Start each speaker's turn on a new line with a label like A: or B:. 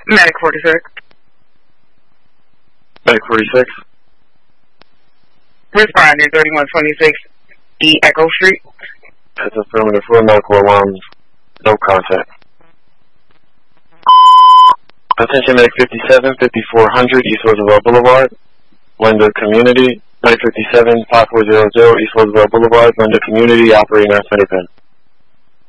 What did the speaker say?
A: Medic 46.
B: Medic 46.
A: Responding 3126 E Echo Street.
B: That's affirmative for medical alarms. No contact. Attention Medic 57, 5400 East Roosevelt Boulevard. Lender Community. Medic 57, 5400 East Roosevelt Boulevard. Lender Community operating on Sunny Pen.